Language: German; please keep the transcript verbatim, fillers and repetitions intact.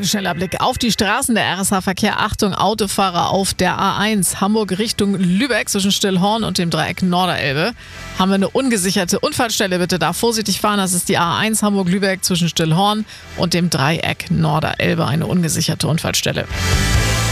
schneller Blick auf die Straßen, der R S H-Verkehr. Achtung, Autofahrer auf der A eins Hamburg Richtung Lübeck zwischen Stillhorn und dem Dreieck Norderelbe. Haben wir eine ungesicherte Unfallstelle, bitte da vorsichtig fahren. Das ist die A eins Hamburg-Lübeck zwischen Stillhorn und dem Dreieck Norderelbe, eine ungesicherte Unfallstelle.